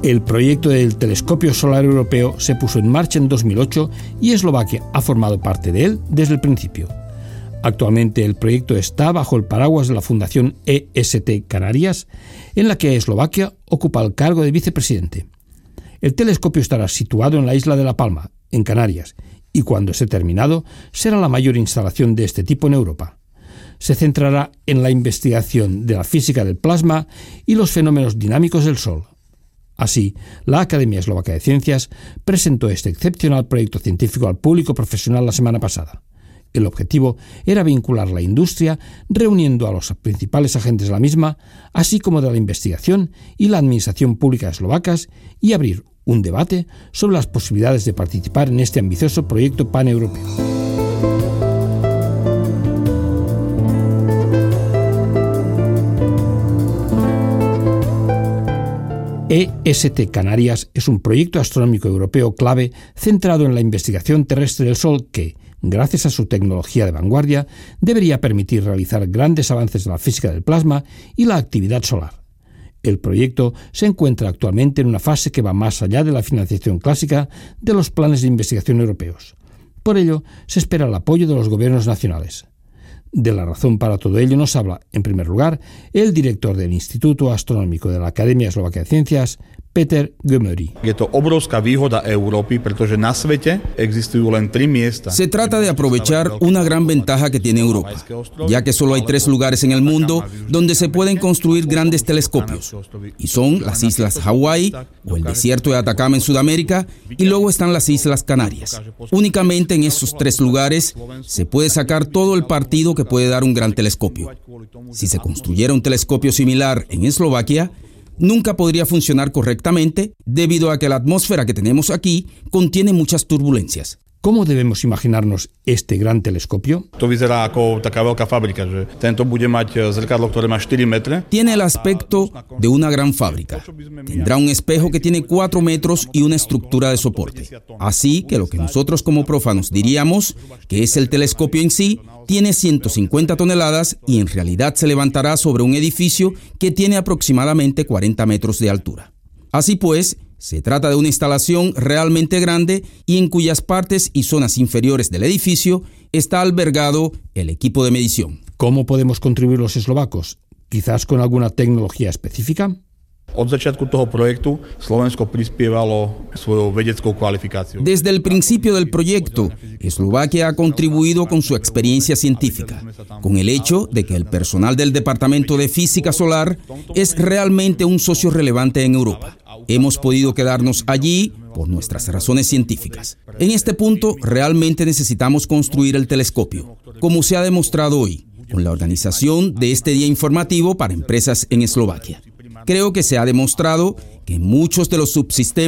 El proyecto del telescopio solar europeo se puso en marcha en 2008 y Eslovaquia ha formado parte de él desde el principio. Actualmente el proyecto está bajo el paraguas de la Fundación EST Canarias, en la que Eslovaquia ocupa el cargo de vicepresidente. El telescopio estará situado en la isla de La Palma, en Canarias, y cuando esté terminado será la mayor instalación de este tipo en Europa. Se centrará en la investigación de la física del plasma y los fenómenos dinámicos del Sol. Así, la Academia Eslovaca de Ciencias presentó este excepcional proyecto científico al público profesional la semana pasada. El objetivo era vincular la industria, reuniendo a los principales agentes de la misma, así como de la investigación y la administración pública eslovacas, y abrir un debate sobre las posibilidades de participar en este ambicioso proyecto paneuropeo. EST Canarias es un proyecto astronómico europeo clave centrado en la investigación terrestre del Sol que, gracias a su tecnología de vanguardia, debería permitir realizar grandes avances en la física del plasma y la actividad solar. El proyecto se encuentra actualmente en una fase que va más allá de la financiación clásica de los planes de investigación europeos. Por ello, se espera el apoyo de los gobiernos nacionales. De la razón para todo ello nos habla, en primer lugar, el director del Instituto Astronómico de la Academia Eslovaca de Ciencias, Peter Gömöri. Se trata de aprovechar una gran ventaja que tiene Europa, ya que solo hay 3 lugares en el mundo donde se pueden construir grandes telescopios, y son las Islas Hawái o el desierto de Atacama en Sudamérica, y luego están las Islas Canarias. Únicamente en esos 3 lugares se puede sacar todo el partido que puede dar un gran telescopio. Si se construyera un telescopio similar en Eslovaquia, nunca podría funcionar correctamente debido a que la atmósfera que tenemos aquí contiene muchas turbulencias. ¿Cómo debemos imaginarnos este gran telescopio? Tiene el aspecto de una gran fábrica. Tendrá un espejo que tiene 4 metros y una estructura de soporte. Así que lo que nosotros como prófanos diríamos que es el telescopio en sí, tiene 150 toneladas y en realidad se levantará sobre un edificio que tiene aproximadamente 40 metros de altura. Así pues, se trata de una instalación realmente grande y en cuyas partes y zonas inferiores del edificio está albergado el equipo de medición. ¿Cómo podemos contribuir los eslovacos? ¿Quizás con alguna tecnología específica? Desde el principio del proyecto, Eslovaquia ha contribuido con su experiencia científica, con el hecho de que el personal del Departamento de Física Solar es realmente un socio relevante en Europa. Hemos podido quedarnos allí por nuestras razones científicas. En este punto, realmente necesitamos construir el telescopio, como se ha demostrado hoy, con la organización de este día informativo para empresas en Eslovaquia. Creo que se ha demostrado que muchos de los subsistemas